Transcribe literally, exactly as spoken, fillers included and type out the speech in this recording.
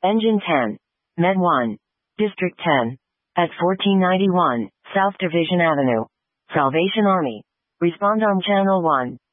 Engine ten. Med one. District ten. At fourteen ninety-one, South Division Avenue. Salvation Army. Respond on Channel one.